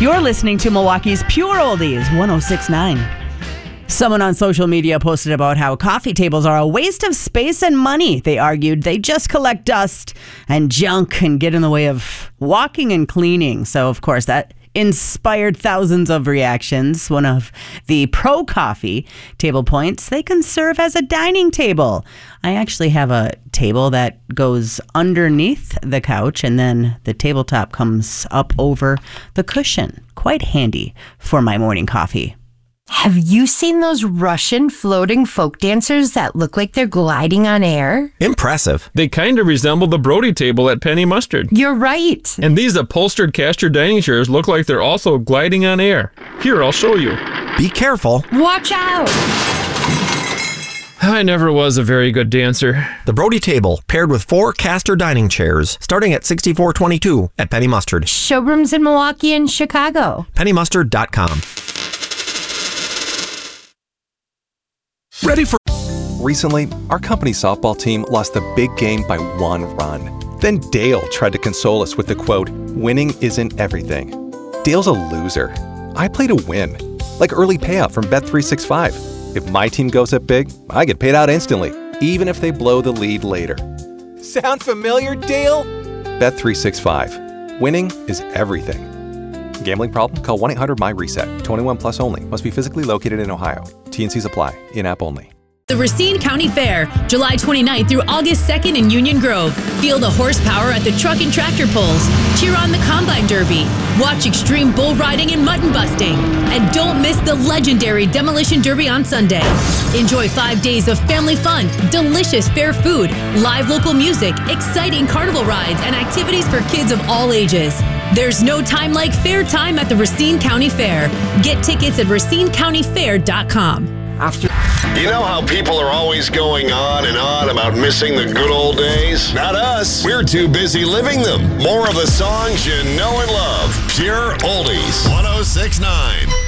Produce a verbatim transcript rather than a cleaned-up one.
You're listening to Milwaukee's Pure Oldies, one oh six point nine. Someone on social media posted about how coffee tables are a waste of space and money. They argued they just collect dust and junk and get in the way of walking and cleaning. So, of course, that inspired thousands of reactions. One of the pro coffee table points, they can serve as a dining table. I actually have a table that goes underneath the couch and then the tabletop comes up over the cushion. Quite handy for my morning coffee. Have you seen those Russian floating folk dancers that look like they're gliding on air? Impressive. They kind of resemble the Brody table at Penny Mustard. You're right. And these upholstered caster dining chairs look like they're also gliding on air. Here, I'll show you. Be careful. Watch out. I never was a very good dancer. The Brody table, paired with four caster dining chairs, starting at sixty-four twenty-two at Penny Mustard. Showrooms in Milwaukee and Chicago. penny mustard dot com. Ready for... Recently, our company softball team lost the big game by one run. Then Dale tried to console us with the quote, "Winning isn't everything." Dale's a loser. I play to win. Like early payout from Bet three sixty-five. If my team goes up big, I get paid out instantly, even if they blow the lead later. Sound familiar, Dale? Bet three sixty-five. Winning is everything. Gambling problem? Call one eight hundred M Y reset. twenty-one plus only. Must be physically located in Ohio. T and Cs apply. In-app only. The Racine County Fair, July twenty-ninth through August second in Union Grove. Feel the horsepower at the truck and tractor pulls. Cheer on the Combine Derby. Watch extreme bull riding and mutton busting. And don't miss the legendary Demolition Derby on Sunday. Enjoy five days of family fun, delicious fair food, live local music, exciting carnival rides, and activities for kids of all ages. There's no time like fair time at the Racine County Fair. Get tickets at racine county fair dot com. After You know how people are always going on and on about missing the good old days? Not us. We're too busy living them. More of the songs you know and love. Pure Oldies. one oh six point nine.